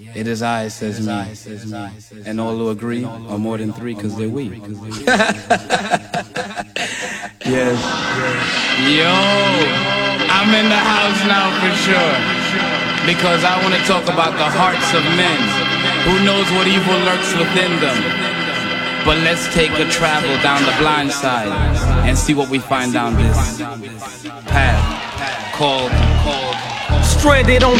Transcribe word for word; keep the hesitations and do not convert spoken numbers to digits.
It is I, says me. And all who agree are more than three, cause they're we. Yes. Yo, I'm in the house now for sure. Because I want to talk about the hearts of men. Who knows what evil lurks within them? But let's take a travel down the blind side and see what we find down this path called, called Stranded on